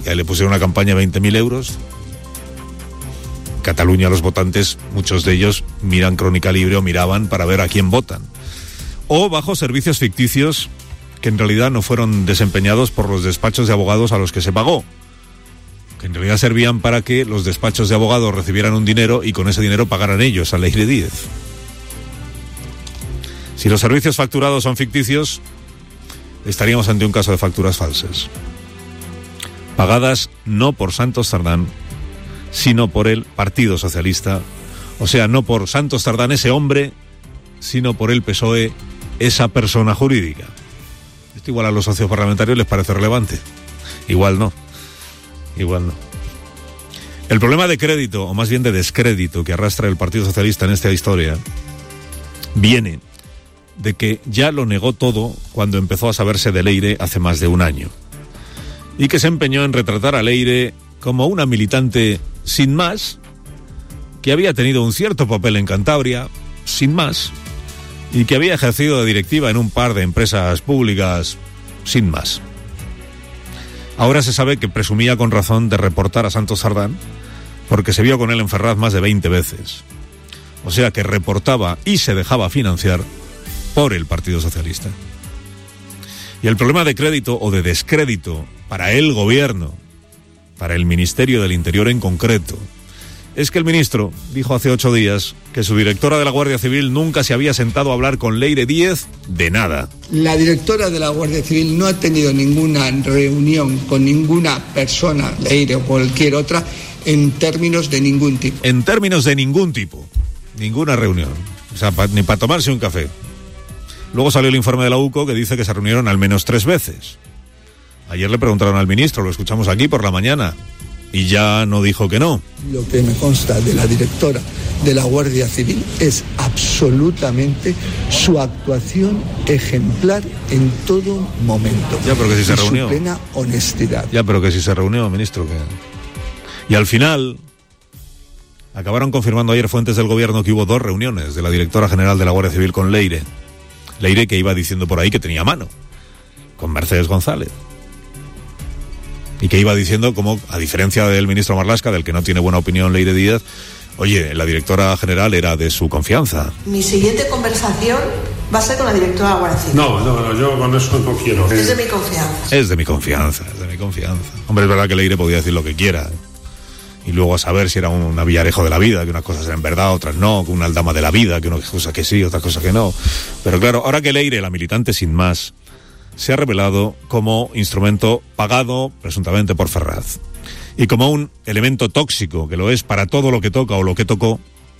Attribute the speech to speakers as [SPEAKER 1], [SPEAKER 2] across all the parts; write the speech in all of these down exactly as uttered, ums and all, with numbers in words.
[SPEAKER 1] que le pusieron una campaña de veinte mil euros. En Cataluña los votantes, muchos de ellos miran Crónica Libre o miraban para ver a quién votan. O bajo servicios ficticios que en realidad no fueron desempeñados por los despachos de abogados a los que se pagó, que en realidad servían para que los despachos de abogados recibieran un dinero y con ese dinero pagaran ellos a Leire Díez. Si los servicios facturados son ficticios, estaríamos ante un caso de facturas falsas, pagadas no por Santos Cerdán, sino por el Partido Socialista, o sea, no por Santos Cerdán, ese hombre, sino por el P S O E, esa persona jurídica. Esto igual a los socios parlamentarios les parece relevante. Igual no. Igual no. El problema de crédito, o más bien de descrédito, que arrastra el Partido Socialista en esta historia, viene de que ya lo negó todo cuando empezó a saberse de Leire hace más de un año. Y que se empeñó en retratar a Leire como una militante sin más, que había tenido un cierto papel en Cantabria, sin más, y que había ejercido de directiva en un par de empresas públicas, sin más. Ahora se sabe que presumía con razón de reportar a Santos Cerdán, porque se vio con él en Ferraz más de veinte veces. O sea que reportaba y se dejaba financiar por el Partido Socialista. Y el problema de crédito o de descrédito para el gobierno, para el Ministerio del Interior en concreto, es que el ministro dijo hace ocho días que su directora de la Guardia Civil nunca se había sentado a hablar con Leire Díez de nada.
[SPEAKER 2] La directora de la Guardia Civil no ha tenido ninguna reunión con ninguna persona, Leire o cualquier otra, en términos de ningún tipo.
[SPEAKER 1] En términos de ningún tipo. Ninguna reunión. O sea, pa, ni para tomarse un café. Luego salió el informe de la U C O que dice que se reunieron al menos tres veces. Ayer le preguntaron al ministro, lo escuchamos aquí por la mañana, y ya no dijo que no.
[SPEAKER 2] Lo que me consta de la directora de la Guardia Civil es absolutamente su actuación ejemplar en todo momento.
[SPEAKER 1] Ya, pero que si se reunió.
[SPEAKER 2] Su plena honestidad.
[SPEAKER 1] Ya, pero que si se reunió, ministro, que... Y al final, acabaron confirmando ayer fuentes del gobierno que hubo dos reuniones de la directora general de la Guardia Civil con Leire. Leire que iba diciendo por ahí que tenía mano con Mercedes González. Y que iba diciendo como, a diferencia del ministro Marlaska, del que no tiene buena opinión Leire Díez, oye, la directora general era de su confianza.
[SPEAKER 3] Mi siguiente conversación va a ser con la directora de la Guardia Civil.
[SPEAKER 4] No, no, no, yo con eso no quiero.
[SPEAKER 3] Es de mi confianza.
[SPEAKER 1] Es de mi confianza, es de mi confianza. Hombre, es verdad que Leire podía decir lo que quiera. Y luego a saber si era un Villarejo de la vida, que unas cosas eran verdad, otras no, que una Aldama de la vida, que unas cosas que sí, otras cosas que no. Pero claro, ahora que Leire, la militante sin más, se ha revelado como instrumento pagado, presuntamente por Ferraz, y como un elemento tóxico, que lo es para todo lo que toca o lo que tocó,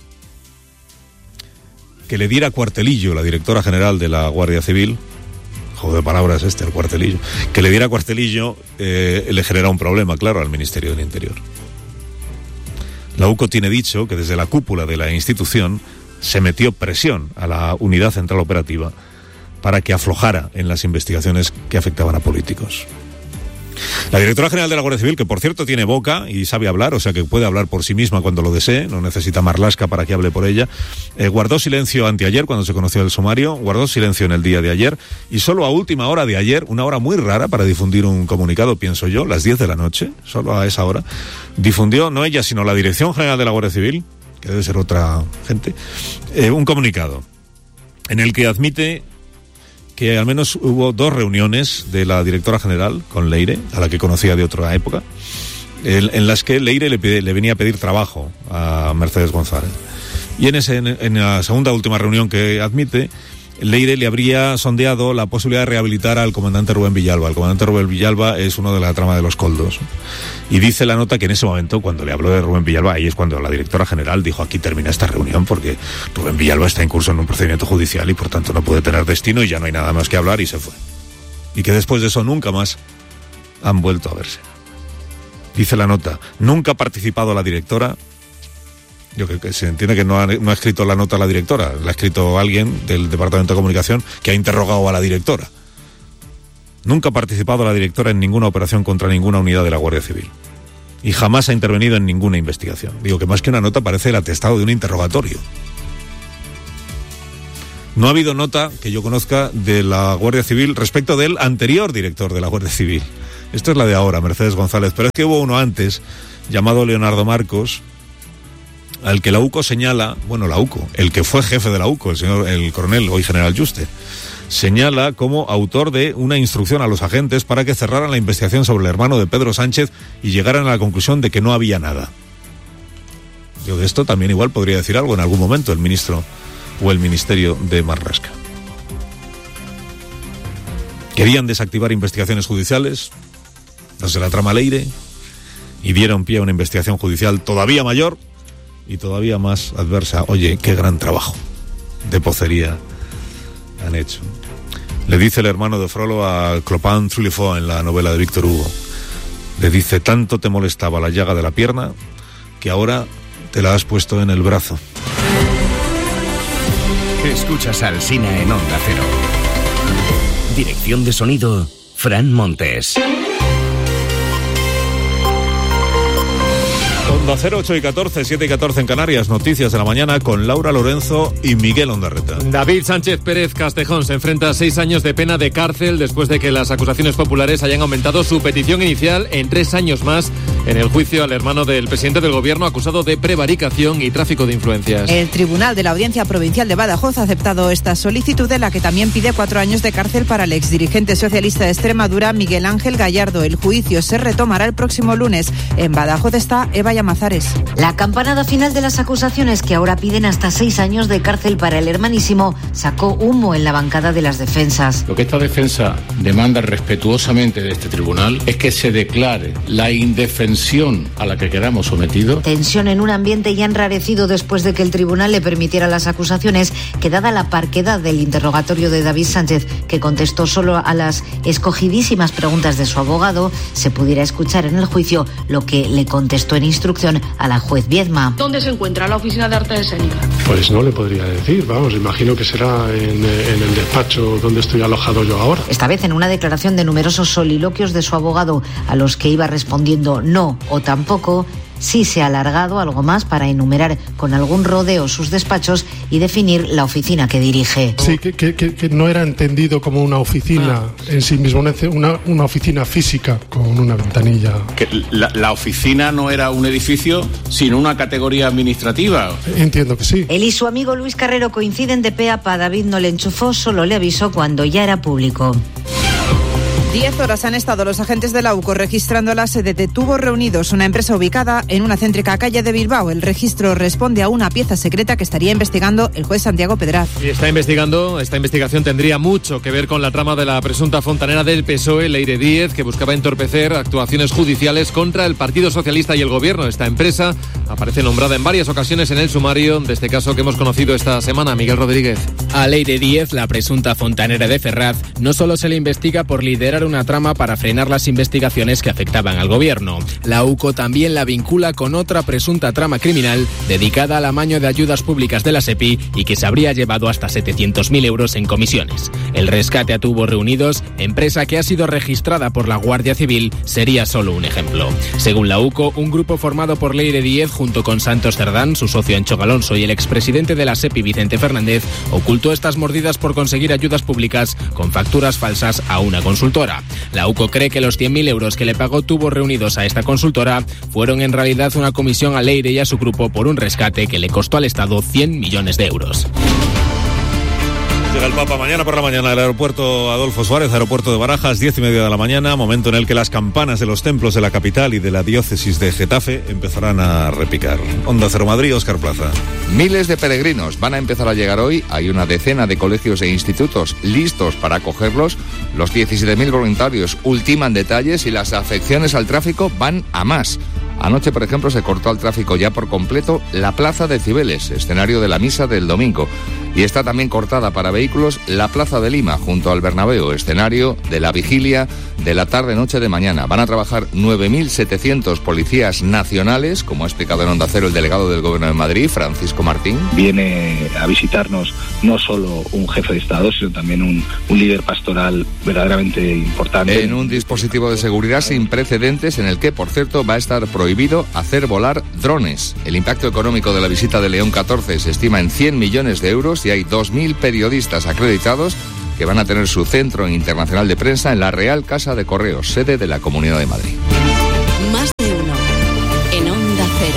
[SPEAKER 1] que le diera cuartelillo la directora general de la Guardia Civil, juego de palabras este, el cuartelillo, que le diera cuartelillo eh, le genera un problema, claro, al Ministerio del Interior. La U C O tiene dicho que desde la cúpula de la institución se metió presión a la Unidad Central Operativa para que aflojara en las investigaciones que afectaban a políticos. La directora general de la Guardia Civil, que por cierto tiene boca y sabe hablar, o sea que puede hablar por sí misma cuando lo desee, no necesita Marlaska para que hable por ella, eh, guardó silencio anteayer cuando se conoció el sumario, guardó silencio en el día de ayer, y solo a última hora de ayer, una hora muy rara para difundir un comunicado, pienso yo, las diez de la noche, solo a esa hora, difundió, no ella, sino la Dirección General de la Guardia Civil, que debe ser otra gente, eh, un comunicado en el que admite que al menos hubo dos reuniones de la directora general con Leire, a la que conocía de otra época, en, en las que Leire le, pide, le venía a pedir trabajo a Mercedes González. Y en, ese, en, en la segunda última reunión que admite, Leire le habría sondeado la posibilidad de rehabilitar al comandante Rubén Villalba. El comandante Rubén Villalba es uno de la trama de los Coldos. Y dice la nota que en ese momento, cuando le habló de Rubén Villalba, ahí es cuando la directora general dijo: aquí termina esta reunión porque Rubén Villalba está en curso en un procedimiento judicial y por tanto no puede tener destino y ya no hay nada más que hablar, y se fue. Y que después de eso nunca más han vuelto a verse. Dice la nota: nunca ha participado la directora. Yo creo que se entiende que no ha, no ha escrito la nota la directora, la ha escrito alguien del Departamento de Comunicación que ha interrogado a la directora. Nunca ha participado la directora en ninguna operación contra ninguna unidad de la Guardia Civil. Y jamás ha intervenido en ninguna investigación. Digo que más que una nota parece el atestado de un interrogatorio. No ha habido nota que yo conozca de la Guardia Civil respecto del anterior director de la Guardia Civil, Esta es la de ahora, Mercedes González, pero es que hubo uno antes, llamado Leonardo Marcos, al que la UCO señala, bueno, la UCO, el que fue jefe de la UCO, el señor, el coronel, hoy general Yuste, señala como autor de una instrucción a los agentes para que cerraran la investigación sobre el hermano de Pedro Sánchez y llegaran a la conclusión de que no había nada. Yo de esto también igual podría decir algo en algún momento el ministro o el ministerio de Marlaska. Querían desactivar investigaciones judiciales, las de la trama Leire, y dieron pie a una investigación judicial todavía mayor y todavía más adversa. Oye, qué gran trabajo de pocería han hecho. Le dice el hermano de Frollo a Clopin Truffaut en la novela de Víctor Hugo. Le dice, tanto te molestaba la llaga de la pierna que ahora te la has puesto en el brazo.
[SPEAKER 5] Escuchas al Sina en Onda Cero. Dirección de sonido, Fran Montes.
[SPEAKER 1] Onda Cero, ocho y catorce, siete y catorce en Canarias. Noticias de la mañana con Laura Lorenzo y Miguel Ondarreta.
[SPEAKER 6] David Sánchez Pérez Castejón se enfrenta a seis años de pena de cárcel después de que las acusaciones populares hayan aumentado su petición inicial en tres años más en el juicio al hermano del presidente del gobierno acusado de prevaricación y tráfico de influencias.
[SPEAKER 7] El Tribunal de la Audiencia Provincial de Badajoz ha aceptado esta solicitud, en la que también pide cuatro años de cárcel para el exdirigente socialista de Extremadura, Miguel Ángel Gallardo. El juicio se retomará el próximo lunes. En Badajoz está Eva Llamazares.
[SPEAKER 8] La campanada final de las acusaciones, que ahora piden hasta seis años de cárcel para el hermanísimo, sacó humo en la bancada de las defensas.
[SPEAKER 9] Lo que esta defensa demanda respetuosamente de este tribunal es que se declare la indefensión a la que quedamos sometidos.
[SPEAKER 8] Tensión en un ambiente ya enrarecido después de que el tribunal le permitiera las acusaciones, que dada la parquedad del interrogatorio de David Sánchez, que contestó solo a las escogidísimas preguntas de su abogado, se pudiera escuchar en el juicio lo que le contestó en instrucción a la juez Viedma.
[SPEAKER 10] ¿Dónde se encuentra la oficina de arte escénica?
[SPEAKER 4] Pues no le podría decir, vamos, imagino que será en, en el despacho donde estoy alojado yo ahora.
[SPEAKER 8] Esta vez en una declaración de numerosos soliloquios de su abogado, a los que iba respondiendo no o tampoco. Sí se ha alargado algo más para enumerar con algún rodeo sus despachos y definir la oficina que dirige.
[SPEAKER 11] Sí, que, que, que no era entendido como una oficina ah. en sí mismo, una, una oficina física con una ventanilla.
[SPEAKER 9] Que la, la oficina no era un edificio, sino una categoría administrativa.
[SPEAKER 11] Entiendo que sí.
[SPEAKER 8] Él y su amigo Luis Carrero coinciden de pe a pa. David no le enchufó, solo le avisó cuando ya era público.
[SPEAKER 7] Diez horas han estado los agentes de la UCO registrando la sede de Tubos Reunidos, una empresa ubicada en una céntrica calle de Bilbao. El registro responde a una pieza secreta que estaría investigando el juez Santiago Pedraz.
[SPEAKER 6] Y está investigando, esta investigación tendría mucho que ver con la trama de la presunta fontanera del P S O E, Leire Díez, que buscaba entorpecer actuaciones judiciales contra el Partido Socialista y el Gobierno. Esta empresa aparece nombrada en varias ocasiones en el sumario de este caso que hemos conocido esta semana. Miguel Rodríguez.
[SPEAKER 12] A Leire Díez, la presunta fontanera de Ferraz, no solo se le investiga por liderar una trama para frenar las investigaciones que afectaban al gobierno. La UCO también la vincula con otra presunta trama criminal dedicada al amaño de ayudas públicas de la SEPI y que se habría llevado hasta setecientos mil euros en comisiones. El rescate a Tubos Reunidos, empresa que ha sido registrada por la Guardia Civil, sería solo un ejemplo. Según la UCO, un grupo formado por Leire Díez junto con Santos Cerdán, su socio Ancho Galonso, y el expresidente de la SEPI, Vicente Fernández, ocultó estas mordidas por conseguir ayudas públicas con facturas falsas a una consultora. La UCO cree que los cien mil euros que le pagó Tubos Reunidos a esta consultora fueron en realidad una comisión a Leire y a su grupo por un rescate que le costó al Estado cien millones de euros.
[SPEAKER 1] Llega el Papa mañana por la mañana al aeropuerto Adolfo Suárez, aeropuerto de Barajas, diez y media de la mañana, momento en el que las campanas de los templos de la capital y de la diócesis de Getafe empezarán a repicar. Onda Cero Madrid, Óscar Plaza.
[SPEAKER 13] Miles de peregrinos van a empezar a llegar hoy. Hay una decena de colegios e institutos listos para acogerlos. Los diecisiete mil voluntarios ultiman detalles y las afecciones al tráfico van a más. Anoche, por ejemplo, se cortó al tráfico ya por completo la Plaza de Cibeles, escenario de la misa del domingo. Y está también cortada para vehículos la Plaza de Lima, junto al Bernabéu, escenario de la vigilia de la tarde-noche de mañana. Van a trabajar nueve mil setecientos policías nacionales, como ha explicado en Onda Cero el delegado del Gobierno de Madrid, Francisco Martín.
[SPEAKER 14] Viene a visitarnos no solo un jefe de Estado, sino también un, un líder pastoral verdaderamente importante.
[SPEAKER 13] En un dispositivo de seguridad sin precedentes, en el que, por cierto, va a estar prohibido hacer volar drones. El impacto económico de la visita de León catorce se estima en cien millones de euros y hay dos mil periodistas acreditados que van a tener su centro internacional de prensa en la Real Casa de Correos, sede de la Comunidad de Madrid.
[SPEAKER 15] Más de uno en Onda Cero.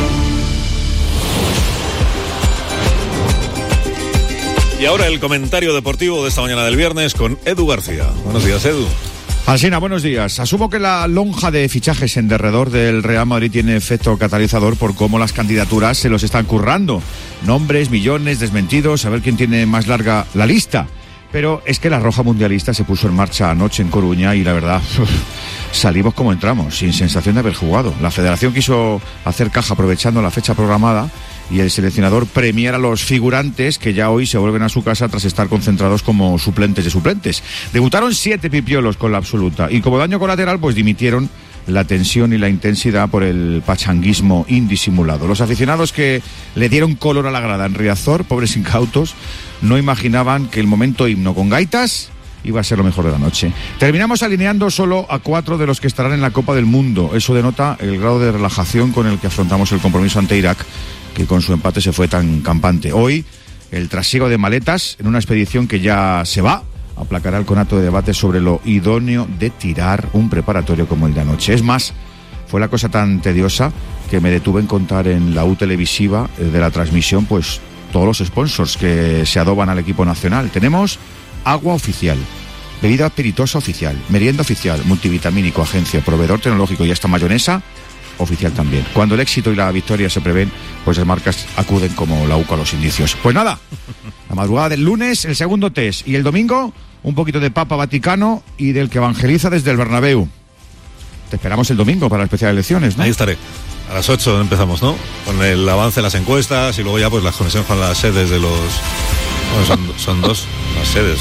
[SPEAKER 1] Y ahora el comentario deportivo de esta mañana del viernes con Edu García. Buenos días, Edu.
[SPEAKER 16] Alsina, buenos días. Asumo que la lonja de fichajes en derredor del Real Madrid tiene efecto catalizador por cómo las candidaturas se los están currando. Nombres, millones, desmentidos, a ver quién tiene más larga la lista. Pero es que la Roja Mundialista se puso en marcha anoche en Coruña y la verdad, salimos como entramos, sin sensación de haber jugado. La federación quiso hacer caja aprovechando la fecha programada y el seleccionador premiar a los figurantes que ya hoy se vuelven a su casa tras estar concentrados como suplentes de suplentes. Debutaron siete pipiolos con la absoluta y como daño colateral pues dimitieron la tensión y la intensidad por el pachanguismo indisimulado. Los aficionados que le dieron color a la grada en Riazor, pobres incautos, no imaginaban que el momento himno con gaitas iba a ser lo mejor de la noche. Terminamos alineando solo a cuatro de los que estarán en la Copa del Mundo. Eso denota el grado de relajación con el que afrontamos el compromiso ante Irak, que con su empate se fue tan campante. Hoy, el trasiego de maletas en una expedición que ya se va, aplacará el conato de debate sobre lo idóneo de tirar un preparatorio como el de anoche. Es más, fue la cosa tan tediosa que me detuve en contar en la U televisiva de la transmisión, pues todos los sponsors que se adoban al equipo nacional. Tenemos agua oficial, bebida espirituosa oficial, merienda oficial, multivitamínico, agencia, proveedor tecnológico y hasta mayonesa oficial también. Cuando el éxito y la victoria se prevén, pues las marcas acuden como la U C A a los indicios. Pues nada, la madrugada del lunes, el segundo test, y el domingo, un poquito de Papa Vaticano y del que evangeliza desde el Bernabéu. Te esperamos el domingo para especial elecciones, ¿no?
[SPEAKER 1] Ahí estaré. A las ocho empezamos, ¿no? Con el avance de las encuestas y luego ya pues la conexión con las sedes de los... Bueno, son, son dos las sedes.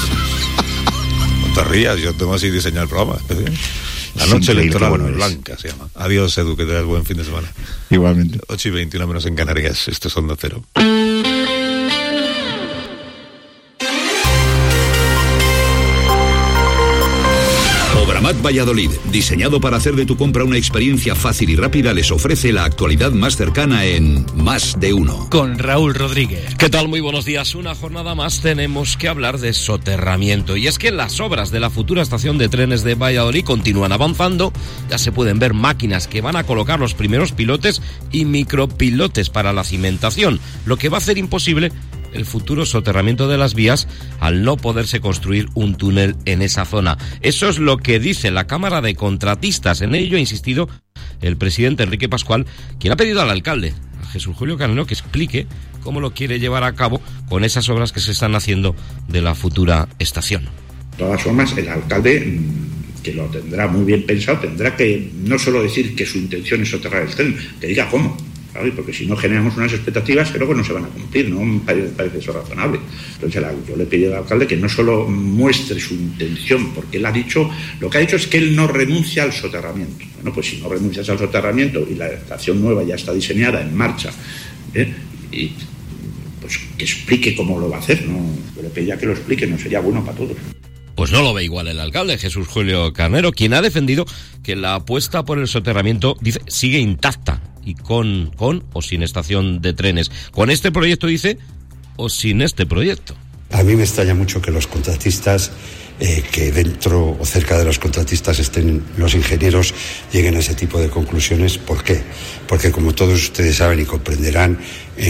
[SPEAKER 1] No te rías, yo tengo así diseñado el programa especial. La noche electoral bueno blanca se llama. Adiós, Edu, que te das buen fin de semana.
[SPEAKER 16] Igualmente.
[SPEAKER 1] ocho y veintiuno menos en Canarias. Esto es Onda Cero.
[SPEAKER 17] Obramat Valladolid, diseñado para hacer de tu compra una experiencia fácil y rápida, les ofrece la actualidad más cercana en Más de Uno.
[SPEAKER 18] Con Raúl Rodríguez.
[SPEAKER 19] ¿Qué tal? Muy buenos días. Una jornada más tenemos que hablar de soterramiento. Y es que las obras de la futura estación de trenes de Valladolid continúan avanzando. Ya se pueden ver máquinas que van a colocar los primeros pilotes y micropilotes para la cimentación, lo que va a hacer imposible el futuro soterramiento de las vías al no poderse construir un túnel en esa zona. Eso es lo que dice la Cámara de Contratistas. En ello ha insistido el presidente Enrique Pascual, quien ha pedido al alcalde, a Jesús Julio Canelo, que explique cómo lo quiere llevar a cabo con esas obras que se están haciendo de la futura estación.
[SPEAKER 20] De todas formas, el alcalde, que lo tendrá muy bien pensado, tendrá que no solo decir que su intención es soterrar el tren, que diga cómo. Porque si no generamos unas expectativas que luego no se van a cumplir, no me parece, parece eso razonable. Entonces yo le pido al alcalde que no solo muestre su intención, porque él ha dicho, lo que ha dicho es que él no renuncia al soterramiento. Bueno, pues si no renuncias al soterramiento y la estación nueva ya está diseñada, en marcha, ¿eh? y pues que explique cómo lo va a hacer, ¿no? Yo le pediría que lo explique, no sería bueno para todos.
[SPEAKER 19] Pues no lo ve igual el alcalde, Jesús Julio Carnero, quien ha defendido que la apuesta por el soterramiento, dice, sigue intacta y con, con o sin estación de trenes. Con este proyecto, dice, o sin este proyecto.
[SPEAKER 21] A mí me extraña mucho que los contratistas, eh, que dentro o cerca de los contratistas estén los ingenieros, lleguen a ese tipo de conclusiones. ¿Por qué? Porque como todos ustedes saben y comprenderán,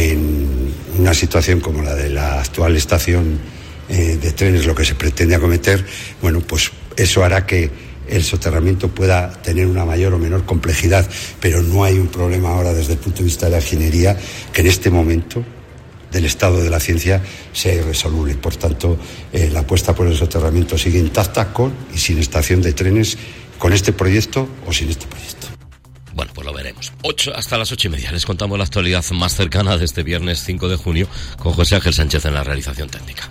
[SPEAKER 21] en una situación como la de la actual estación Eh, de trenes, lo que se pretende acometer, bueno, pues eso hará que el soterramiento pueda tener una mayor o menor complejidad, pero no hay un problema ahora desde el punto de vista de la ingeniería que en este momento del estado de la ciencia sea irresoluble. Por tanto, eh, la apuesta por el soterramiento sigue intacta con y sin estación de trenes, con este proyecto o sin este proyecto.
[SPEAKER 19] Bueno, pues lo veremos. Ocho, hasta las ocho y media les contamos la actualidad más cercana de este viernes cinco de junio con José Ángel Sánchez en la realización técnica.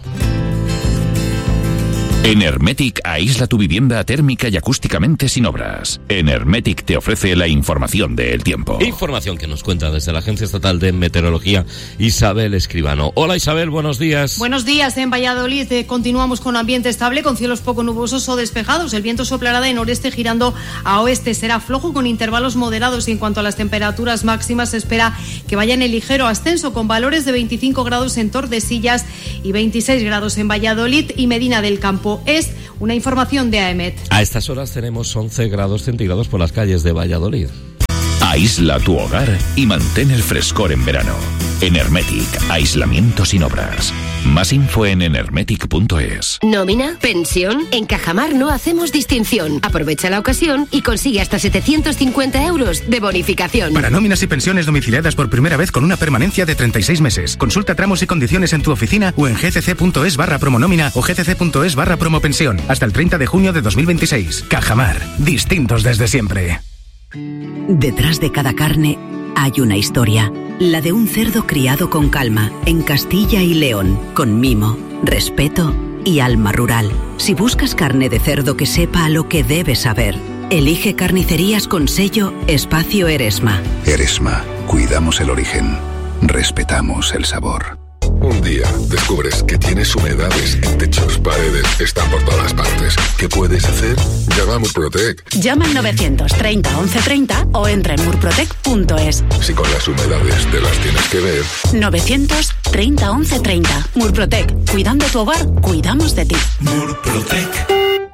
[SPEAKER 22] En Hermetic aísla tu vivienda térmica y acústicamente sin obras. En Hermetic te ofrece la información del tiempo.
[SPEAKER 19] Información que nos cuenta desde la Agencia Estatal de Meteorología Isabel Escribano. Hola Isabel, buenos días.
[SPEAKER 23] Buenos días. En Valladolid eh, continuamos con ambiente estable, con cielos poco nubosos o despejados. El viento soplará de noreste girando a oeste. Será flojo con intervalos moderados y en cuanto a las temperaturas máximas se espera que vayan en ligero ascenso con valores de veinticinco grados en Tordesillas y veintiséis grados en Valladolid y Medina del Campo. Es una información de A E M E T.
[SPEAKER 19] A estas horas tenemos once grados centígrados por las calles de Valladolid.
[SPEAKER 22] Aísla tu hogar y mantén el frescor en verano. Enermetic, aislamiento sin obras. Más info en enermetic punto es.
[SPEAKER 2] ¿Nómina? ¿Pensión? En Cajamar no hacemos distinción. Aprovecha la ocasión y consigue hasta setecientos cincuenta euros de bonificación.
[SPEAKER 3] Para nóminas y pensiones domiciliadas por primera vez con una permanencia de treinta y seis meses. Consulta tramos y condiciones en tu oficina o en gcc.es barra promonómina o gcc.es barra promopensión. Hasta el treinta de junio de dos mil veintiséis. Cajamar. Distintos desde siempre.
[SPEAKER 18] Detrás de cada carne hay una historia, la de un cerdo criado con calma, en Castilla y León, con mimo, respeto y alma rural. Si buscas carne de cerdo que sepa a lo que debes saber, elige Carnicerías con sello Espacio Eresma.
[SPEAKER 24] Eresma, cuidamos el origen, respetamos el sabor.
[SPEAKER 25] Un día descubres que tienes humedades en techos, paredes, están por todas partes. ¿Qué puedes hacer? Llama a Murprotec.
[SPEAKER 26] Llama al novecientos treinta once treinta o entra en murprotec punto es.
[SPEAKER 25] Si con las humedades te las tienes que ver.
[SPEAKER 26] novecientos treinta once treinta. Murprotec. Cuidando tu hogar, cuidamos de ti.
[SPEAKER 19] Murprotec.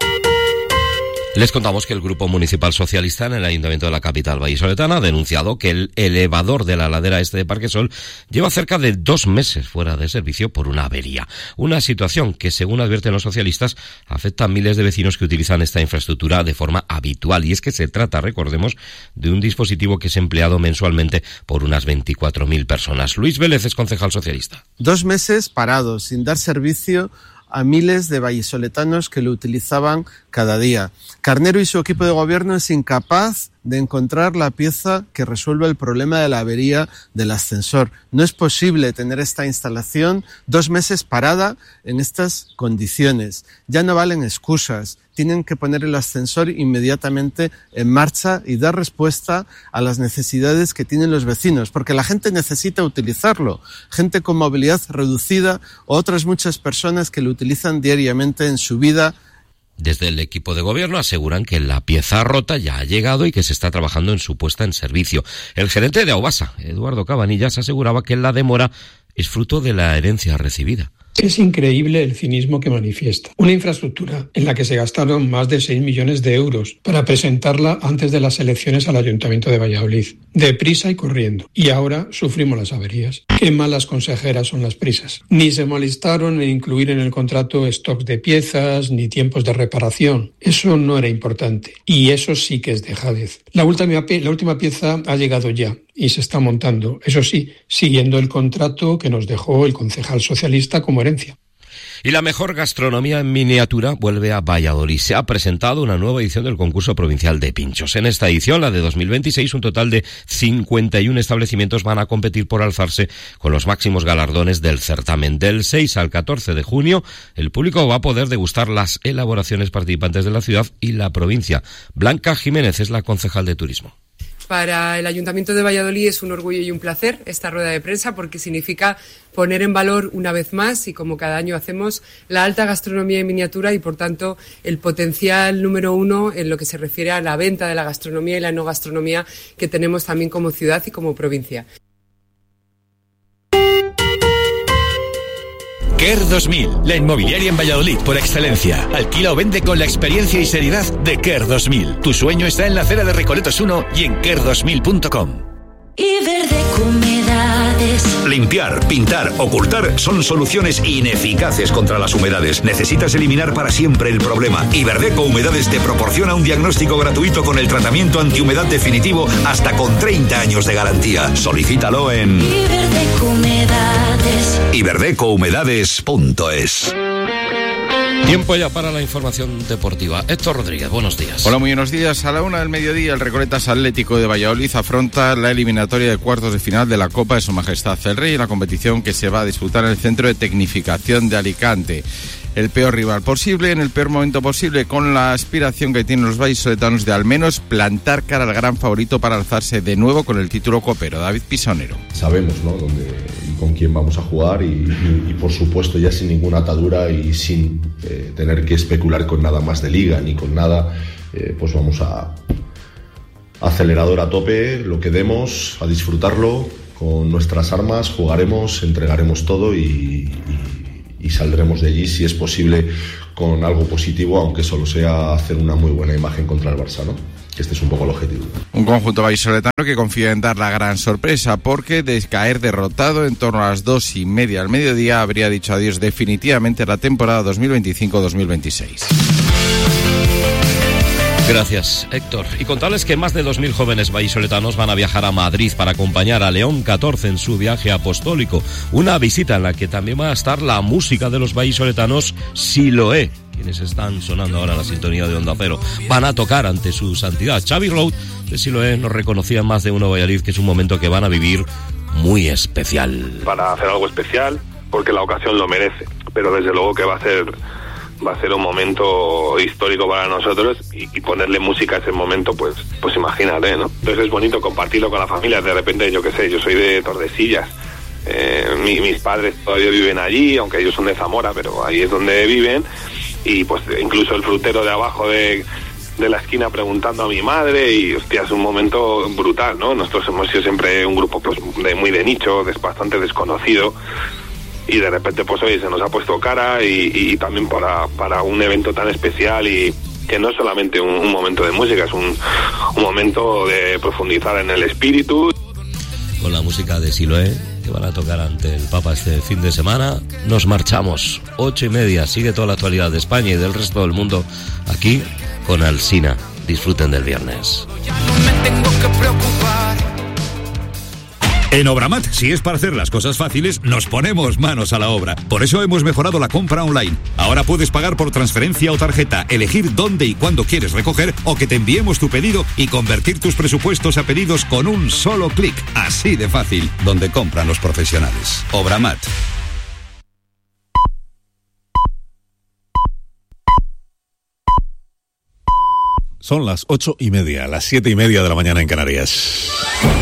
[SPEAKER 19] Les contamos que el Grupo Municipal Socialista en el Ayuntamiento de la capital vallisoletana ha denunciado que el elevador de la ladera este de Parquesol lleva cerca de dos meses fuera de servicio por una avería. Una situación que, según advierten los socialistas, afecta a miles de vecinos que utilizan esta infraestructura de forma habitual. Y es que se trata, recordemos, de un dispositivo que es empleado mensualmente por unas veinticuatro mil personas. Luis Vélez es concejal socialista.
[SPEAKER 27] Dos meses parados, sin dar servicio a miles de vallisoletanos que lo utilizaban cada día. Carnero y su equipo de gobierno es incapaz de encontrar la pieza que resuelva el problema de la avería del ascensor. No es posible tener esta instalación dos meses parada en estas condiciones. Ya no valen excusas. Tienen que poner el ascensor inmediatamente en marcha y dar respuesta a las necesidades que tienen los vecinos, porque la gente necesita utilizarlo. Gente con movilidad reducida o otras muchas personas que lo utilizan diariamente en su vida.
[SPEAKER 19] Desde el equipo de gobierno aseguran que la pieza rota ya ha llegado y que se está trabajando en su puesta en servicio. El gerente de Aubasa, Eduardo Cabanillas, aseguraba que la demora es fruto de la herencia recibida.
[SPEAKER 28] Es increíble el cinismo que manifiesta. Una infraestructura en la que se gastaron más de seis millones de euros para presentarla antes de las elecciones al Ayuntamiento de Valladolid. Deprisa y corriendo. Y ahora sufrimos las averías. Qué malas consejeras son las prisas. Ni se molestaron en incluir en el contrato stocks de piezas, ni tiempos de reparación. Eso no era importante. Y eso sí que es dejadez. La última, la última pieza ha llegado ya y se está montando. Eso sí, siguiendo el contrato que nos dejó el concejal socialista como herencia.
[SPEAKER 19] Y la mejor gastronomía en miniatura vuelve a Valladolid. Se ha presentado una nueva edición del concurso provincial de pinchos. En esta edición, la de dos mil veintiséis, un total de cincuenta y uno establecimientos van a competir por alzarse con los máximos galardones del certamen. Del seis al catorce de junio, el público va a poder degustar las elaboraciones participantes de la ciudad y la provincia. Blanca Jiménez es la concejal de turismo.
[SPEAKER 29] Para el Ayuntamiento de Valladolid es un orgullo y un placer esta rueda de prensa porque significa poner en valor una vez más, y como cada año hacemos, la alta gastronomía en miniatura y, por tanto, el potencial número uno en lo que se refiere a la venta de la gastronomía y la no gastronomía que tenemos también como ciudad y como provincia.
[SPEAKER 30] Kerr dos mil, la inmobiliaria en Valladolid por excelencia. Alquila o vende con la experiencia y seriedad de Kerr dos mil. Tu sueño está en la acera de Recoletos uno y en kerr dos mil punto com.
[SPEAKER 31] Iberdeco Humedades.
[SPEAKER 17] Limpiar, pintar, ocultar son soluciones ineficaces contra las humedades. Necesitas eliminar para siempre el problema. Iberdeco Humedades te proporciona un diagnóstico gratuito con el tratamiento antihumedad definitivo hasta con treinta años de garantía. Solicítalo en
[SPEAKER 31] Iberdeco Humedades.
[SPEAKER 17] iberdeco humedades punto es.
[SPEAKER 19] Tiempo ya para la información deportiva. Héctor Rodríguez, buenos días.
[SPEAKER 32] Hola, muy buenos días. A la una del mediodía, el Recoletas Atlético de Valladolid afronta la eliminatoria de cuartos de final de la Copa de Su Majestad el Rey, la competición que se va a disputar en el Centro de Tecnificación de Alicante. El peor rival posible, en el peor momento posible, con la aspiración que tienen los vallisoletanos de al menos plantar cara al gran favorito para alzarse de nuevo con el título copero. David Pisonero.
[SPEAKER 33] Sabemos, ¿no?, dónde y con quién vamos a jugar y, y, y por supuesto ya sin ninguna atadura y sin eh, tener que especular con nada más de liga ni con nada, eh, pues vamos a acelerador a tope, lo que demos, a disfrutarlo con nuestras armas, jugaremos, entregaremos todo y... y y saldremos de allí, si es posible, con algo positivo, aunque solo sea hacer una muy buena imagen contra el Barça, ¿no? Este es un poco el objetivo.
[SPEAKER 32] Un conjunto vallisoletano que confía en dar la gran sorpresa, porque de caer derrotado en torno a las dos y media al mediodía habría dicho adiós definitivamente a la temporada dos mil veinticinco dos mil veintiséis.
[SPEAKER 19] Gracias, Héctor. Y contarles que más de dos mil jóvenes vallisoletanos van a viajar a Madrid para acompañar a León catorce en su viaje apostólico. Una visita en la que también va a estar la música de los vallisoletanos Siloé, quienes están sonando ahora en la sintonía de Onda Cero. Van a tocar ante su santidad. Xavi Road de Siloé nos reconocía en más de uno Valladolid que es un momento que van a vivir muy especial.
[SPEAKER 4] Para hacer algo especial, porque la ocasión lo merece, pero desde luego que va a ser... va a ser un momento histórico para nosotros y, y ponerle música a ese momento, pues pues imagínate, ¿no? Entonces es bonito compartirlo con la familia. De repente, yo qué sé, yo soy de Tordesillas, eh, mi, mis padres todavía viven allí, aunque ellos son de Zamora, pero ahí es donde viven, y pues incluso el frutero de abajo de, de la esquina preguntando a mi madre, y hostia, es un momento brutal, ¿no? Nosotros hemos sido siempre un grupo pues de, muy de nicho, de, bastante desconocido, y de repente pues hoy se nos ha puesto cara y, y también para, para un evento tan especial, y que no es solamente un, un momento de música, es un, un momento de profundizar en el espíritu.
[SPEAKER 19] Con la música de Siloé que van a tocar ante el Papa este fin de semana, nos marchamos. Ocho y media, sigue toda la actualidad de España y del resto del mundo aquí con Alsina. Disfruten del viernes.
[SPEAKER 5] Ya no me tengo que preocupar.
[SPEAKER 6] En Obramat, si es para hacer las cosas fáciles, nos ponemos manos a la obra. Por eso hemos mejorado la compra online. Ahora puedes pagar por transferencia o tarjeta, elegir dónde y cuándo quieres recoger o que te enviemos tu pedido y convertir tus presupuestos a pedidos con un solo clic. Así de fácil, donde compran los profesionales. Obramat.
[SPEAKER 1] Son las ocho y media, las siete y media de la mañana en Canarias.